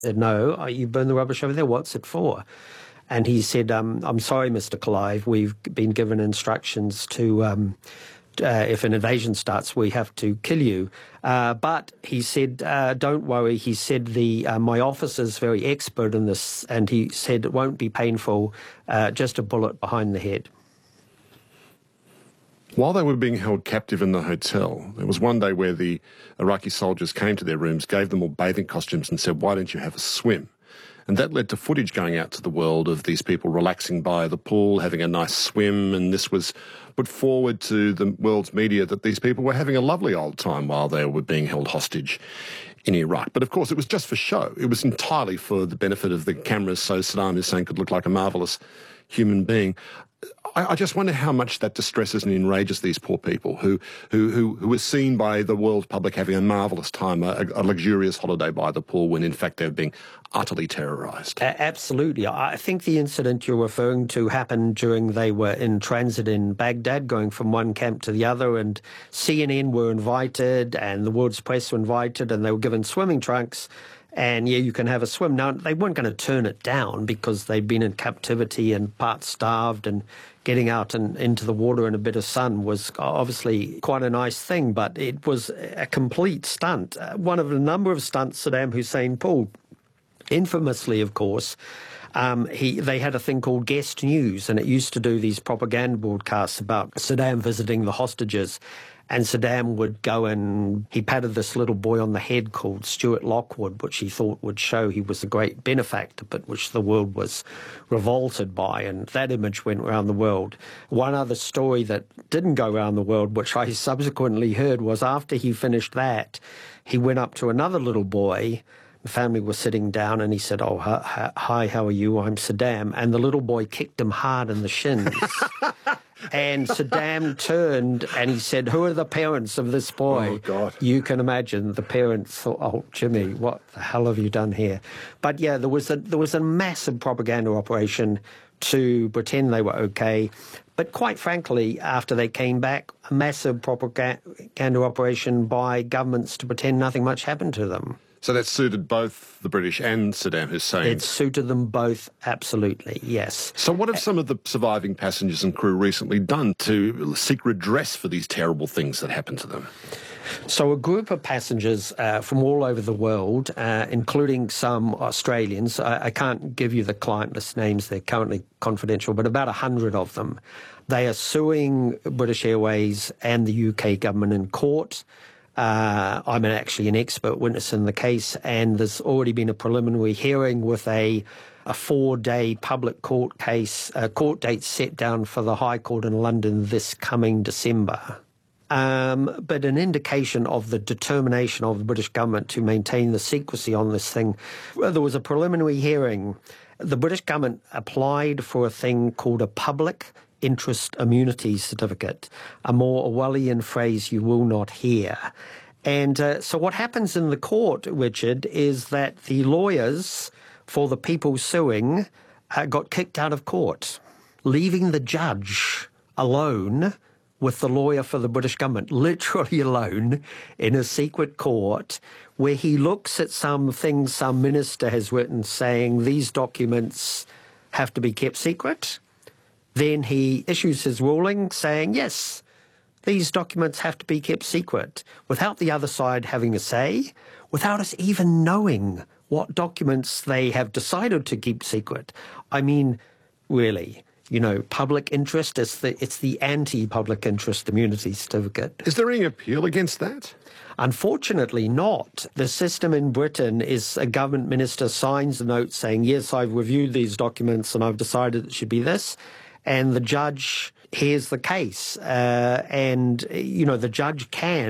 Said, no, you burn the rubbish over there. What's it for? And he said, I'm sorry, Mr. Clive, we've been given instructions to, if an invasion starts, we have to kill you. But he said, don't worry. He said, my officer's very expert in this, and he said it won't be painful, just a bullet behind the head. While they were being held captive in the hotel, there was one day where the Iraqi soldiers came to their rooms, gave them all bathing costumes and said, why don't you have a swim? And that led to footage going out to the world of these people relaxing by the pool, having a nice swim, and this was put forward to the world's media that these people were having a lovely old time while they were being held hostage in Iraq. But of course, it was just for show. It was entirely for the benefit of the cameras so Saddam Hussein could look like a marvellous human being. I just wonder how much that distresses and enrages these poor people who were seen by the world public having a marvellous time, a luxurious holiday by the pool, when in fact they're being utterly terrorised. Absolutely. I think the incident you're referring to happened during they were in transit in Baghdad, going from one camp to the other, and CNN were invited and the world's press were invited, and they were given swimming trunks. And, yeah, you can have a swim. Now, they weren't going to turn it down because they'd been in captivity and part starved, and getting out and into the water in a bit of sun was obviously quite a nice thing, but it was a complete stunt. One of a number of stunts Saddam Hussein pulled, infamously, of course. They had a thing called Guest News, and it used to do these propaganda broadcasts about Saddam visiting the hostages. And Saddam would go and he patted this little boy on the head called Stuart Lockwood, which he thought would show he was a great benefactor, but which the world was revolted by. And that image went around the world. One other story that didn't go around the world, which I subsequently heard, was after he finished that, he went up to another little boy. The family was sitting down, and he said, oh, hi, how are you? I'm Saddam. And the little boy kicked him hard in the shins. And Saddam turned and he said, who are the parents of this boy? Oh, God. You can imagine the parents thought, oh, Jimmy, what the hell have you done here? But, yeah, there was a massive propaganda operation to pretend they were okay. But quite frankly, after they came back, a massive propaganda operation by governments to pretend nothing much happened to them. So that suited both the British and Saddam Hussein? It suited them both, absolutely, yes. So what have some of the surviving passengers and crew recently done to seek redress for these terrible things that happened to them? So a group of passengers from all over the world, including some Australians, I can't give you the client list names, they're currently confidential, but about 100 of them, they are suing British Airways and the UK government in court. I'm actually an expert witness in the case, and there's already been a preliminary hearing with a 4-day public court case, court date set down for the High Court in London this coming December. But an indication of the determination of the British government to maintain the secrecy on this thing. Well, there was a preliminary hearing. The British government applied for a thing called a public interest immunity certificate, a more Orwellian phrase you will not hear. And so what happens in the court, Richard, is that the lawyers for the people suing got kicked out of court, leaving the judge alone with the lawyer for the British government, literally alone in a secret court where he looks at some things some minister has written saying these documents have to be kept secret. Then he issues his ruling saying, yes, these documents have to be kept secret, without the other side having a say, without us even knowing what documents they have decided to keep secret. I mean, really, you know, public interest, it's the anti-public interest immunity certificate. Is there any appeal against that? Unfortunately not. The system in Britain is a government minister signs a note saying, yes, I've reviewed these documents and I've decided it should be this. And the judge hears the case. And, you know, the judge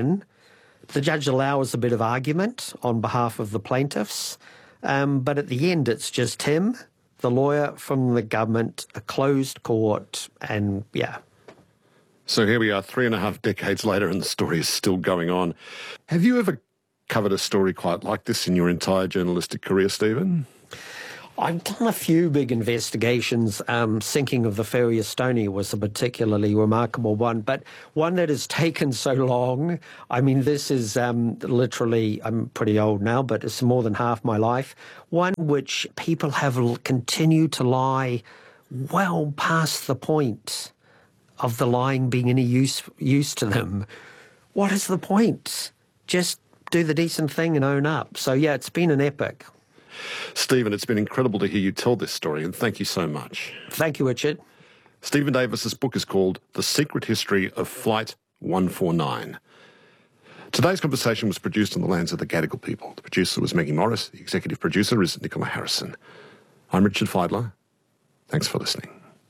allows a bit of argument on behalf of the plaintiffs. But at the end, it's just him, the lawyer from the government, a closed court, and yeah. So here we are 3.5 decades later and the story is still going on. Have you ever covered a story quite like this in your entire journalistic career, Stephen? I've done a few big investigations. Sinking of the Ferry Estonia was a particularly remarkable one, but one that has taken so long. I mean, this is literally, I'm pretty old now, but it's more than half my life. One which people have continued to lie well past the point of the lying being any use to them. What is the point? Just do the decent thing and own up. So, yeah, it's been an epic. Stephen, it's been incredible to hear you tell this story, and thank you so much. Thank you, Richard. Stephen Davis's book is called The Secret History of Flight 149. Today's conversation was produced on the lands of the Gadigal people. The producer was Maggie Morris. The executive producer is Nicola Harrison. I'm Richard Feidler. Thanks for listening.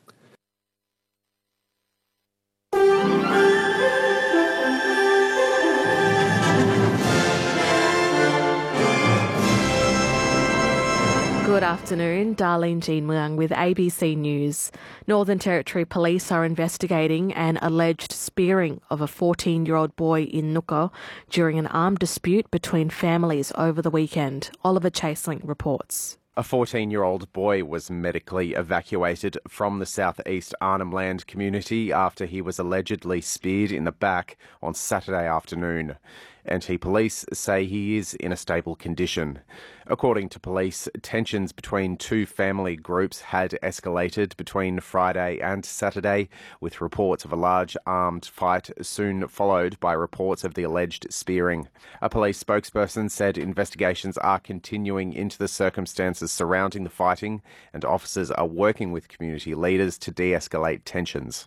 Good afternoon, Darlene Jean Leung with ABC News. Northern Territory Police are investigating an alleged spearing of a 14-year-old boy in Nooka during an armed dispute between families over the weekend. Oliver Chaseling reports. A 14-year-old boy was medically evacuated from the southeast Arnhem Land community after he was allegedly speared in the back on Saturday afternoon. NT police say he is in a stable condition. According to police, tensions between two family groups had escalated between Friday and Saturday, with reports of a large armed fight soon followed by reports of the alleged spearing. A police spokesperson said investigations are continuing into the circumstances surrounding the fighting, and officers are working with community leaders to de-escalate tensions.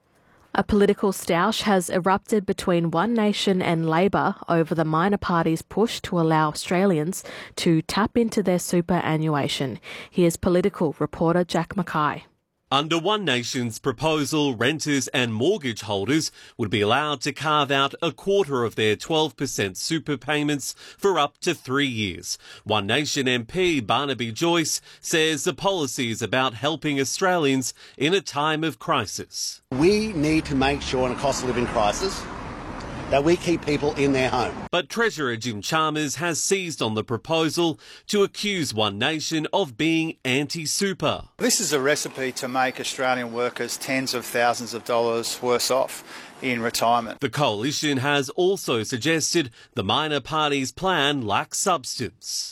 A political stoush has erupted between One Nation and Labor over the minor party's push to allow Australians to tap into their superannuation. Here's political reporter Jack Mackay. Under One Nation's proposal, renters and mortgage holders would be allowed to carve out a quarter of their 12% super payments for up to 3 years. One Nation MP Barnaby Joyce says the policy is about helping Australians in a time of crisis. We need to make sure in a cost of living crisis that we keep people in their home. But Treasurer Jim Chalmers has seized on the proposal to accuse One Nation of being anti-super. This is a recipe to make Australian workers tens of thousands of dollars worse off in retirement. The coalition has also suggested the minor party's plan lacks substance.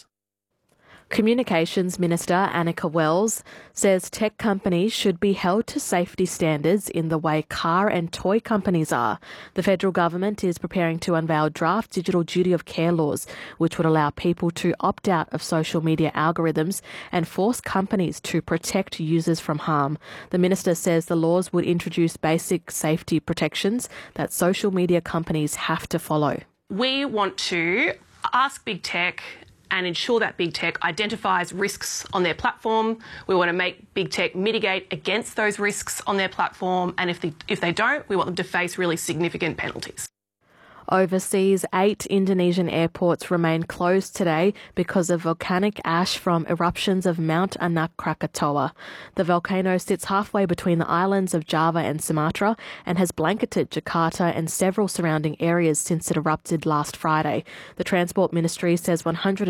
Communications Minister Annika Wells says tech companies should be held to safety standards in the way car and toy companies are. The federal government is preparing to unveil draft digital duty of care laws, which would allow people to opt out of social media algorithms and force companies to protect users from harm. The minister says the laws would introduce basic safety protections that social media companies have to follow. We want to ask big tech and ensure that big tech identifies risks on their platform. We want to make big tech mitigate against those risks on their platform, and if they don't, we want them to face really significant penalties. Overseas, 8 Indonesian airports remain closed today because of volcanic ash from eruptions of Mount Anak Krakatoa. The volcano sits halfway between the islands of Java and Sumatra and has blanketed Jakarta and several surrounding areas since it erupted last Friday. The Transport Ministry says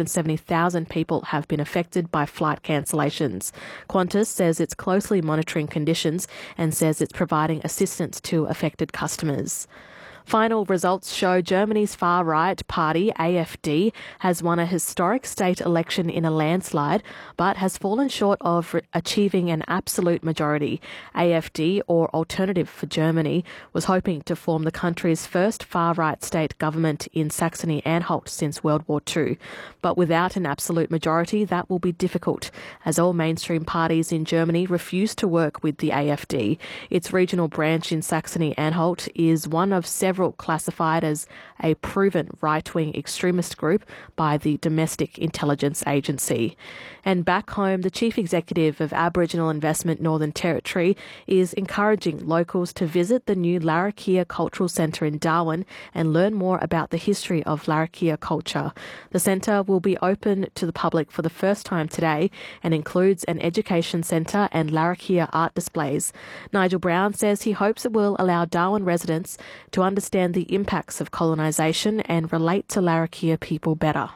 170,000 people have been affected by flight cancellations. Qantas says it's closely monitoring conditions and says it's providing assistance to affected customers. Final results show Germany's far-right party, AfD, has won a historic state election in a landslide, but has fallen short of achieving an absolute majority. AfD, or Alternative for Germany, was hoping to form the country's first far-right state government in Saxony-Anhalt since World War II. But without an absolute majority, that will be difficult, as all mainstream parties in Germany refuse to work with the AfD. Its regional branch in Saxony-Anhalt is one of several classified as a proven right-wing extremist group by the Domestic Intelligence Agency. And back home, the Chief Executive of Aboriginal Investment Northern Territory is encouraging locals to visit the new Larrakia Cultural Centre in Darwin and learn more about the history of Larrakia culture. The centre will be open to the public for the first time today and includes an education centre and Larrakia art displays. Nigel Brown says he hopes it will allow Darwin residents to understand the impacts of colonisation and relate to Larrakia people better.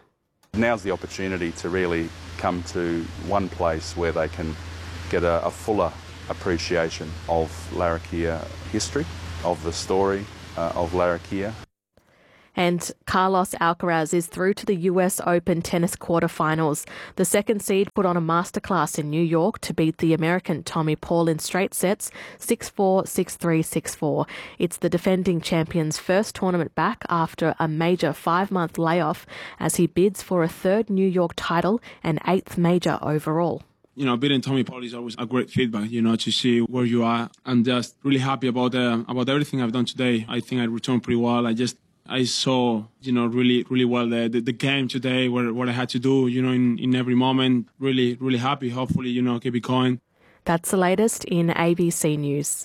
Now's the opportunity to really come to one place where they can get a fuller appreciation of Larrakia history, of the story of Larrakia. And Carlos Alcaraz is through to the US Open tennis quarterfinals. The second seed put on a masterclass in New York to beat the American Tommy Paul in straight sets 6-4, 6-3, 6-4. It's the defending champion's first tournament back after a major 5-month layoff as he bids for a third New York title and 8th major overall. Beating Tommy Paul is always a great feedback, to see where you are. I'm just really happy about everything I've done today. I think I returned pretty well. I saw, really, really well the game today, what I had to do, in every moment. Really, really happy. Hopefully, keep it going. That's the latest in ABC News.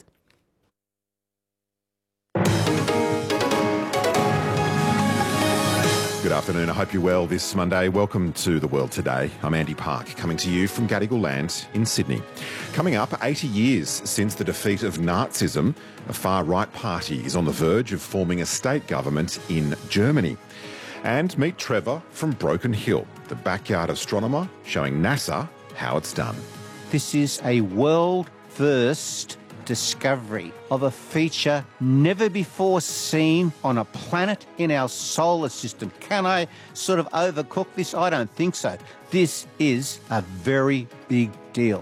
Good afternoon. I hope you're well this Monday. Welcome to The World Today. I'm Andy Park, coming to you from Gadigal Land in Sydney. Coming up, 80 years since the defeat of Nazism, a far-right party is on the verge of forming a state government in Germany. And meet Trevor from Broken Hill, the backyard astronomer showing NASA how it's done. This is a world-first discovery of a feature never before seen on a planet in our solar system. Can I sort of overcook this? I don't think so. This is a very big deal.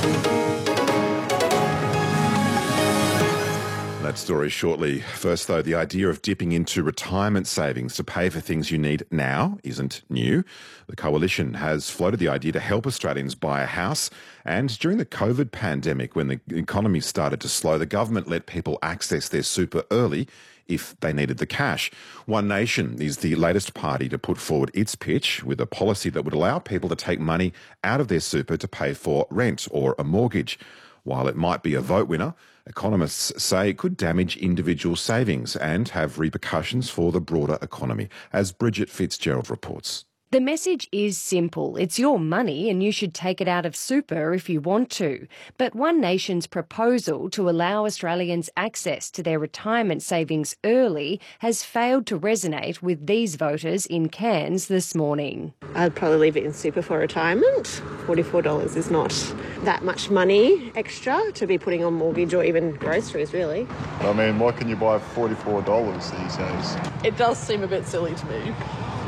That story shortly. First, though, the idea of dipping into retirement savings to pay for things you need now isn't new. The Coalition has floated the idea to help Australians buy a house. And during the COVID pandemic, when the economy started to slow, the government let people access their super early if they needed the cash. One Nation is the latest party to put forward its pitch with a policy that would allow people to take money out of their super to pay for rent or a mortgage. While it might be a vote winner, economists say it could damage individual savings and have repercussions for the broader economy, as Bridget Fitzgerald reports. The message is simple. It's your money and you should take it out of super if you want to. But One Nation's proposal to allow Australians access to their retirement savings early has failed to resonate with these voters in Cairns this morning. I'd probably leave it in super for retirement. $44 is not that much money extra to be putting on mortgage or even groceries, really. I mean, why can you buy $44 these days? It does seem a bit silly to me.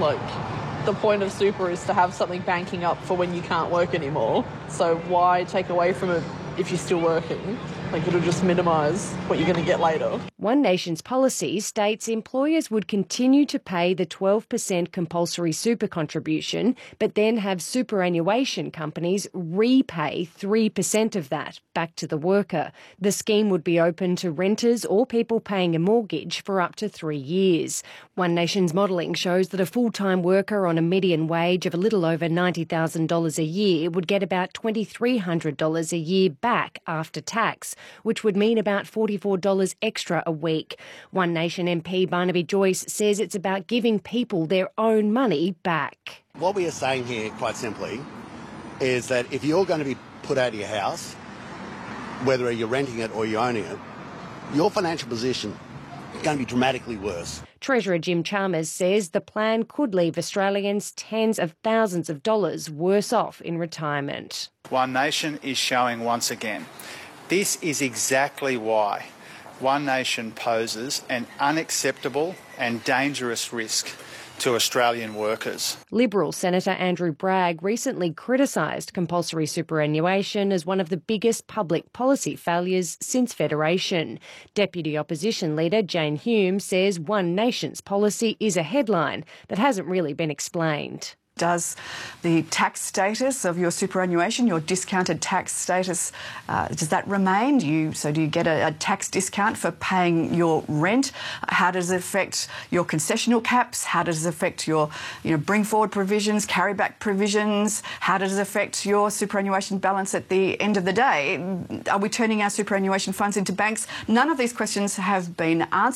The point of super is to have something banking up for when you can't work anymore. So why take away from it if you're still working? It'll just minimise what you're going to get later. One Nation's policy states employers would continue to pay the 12% compulsory super contribution, but then have superannuation companies repay 3% of that back to the worker. The scheme would be open to renters or people paying a mortgage for up to 3 years. One Nation's modelling shows that a full-time worker on a median wage of a little over $90,000 a year would get about $2,300 a year back after tax, which would mean about $44 extra a week. One Nation MP Barnaby Joyce says it's about giving people their own money back. What we are saying here, quite simply, is that if you're going to be put out of your house, whether you're renting it or you're owning it, your financial position is going to be dramatically worse. Treasurer Jim Chalmers says the plan could leave Australians tens of thousands of dollars worse off in retirement. One Nation is showing once again this is exactly why One Nation poses an unacceptable and dangerous risk to Australian workers. Liberal Senator Andrew Bragg recently criticised compulsory superannuation as one of the biggest public policy failures since Federation. Deputy Opposition Leader Jane Hume says One Nation's policy is a headline that hasn't really been explained. Does the tax status of your superannuation, your discounted tax status, does that remain? Do you get a tax discount for paying your rent? How does it affect your concessional caps? How does it affect your bring forward provisions, carry back provisions? How does it affect your superannuation balance at the end of the day? Are we turning our superannuation funds into banks? None of these questions have been answered.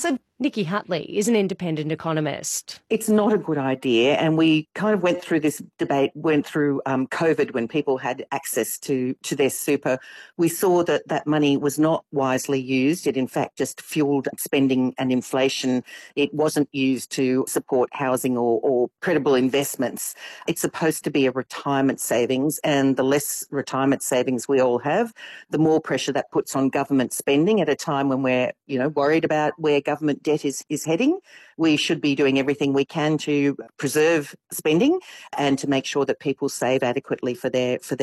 Nikki Hutley is an independent economist. It's not a good idea, and we kind of went through this debate, went through COVID when people had access to their super. We saw that that money was not wisely used. It in fact just fuelled spending and inflation. It wasn't used to support housing or credible investments. It's supposed to be a retirement savings, and the less retirement savings we all have, the more pressure that puts on government spending at a time when we're, worried about where government debt is heading. We should be doing everything we can to preserve spending and to make sure that people save adequately for their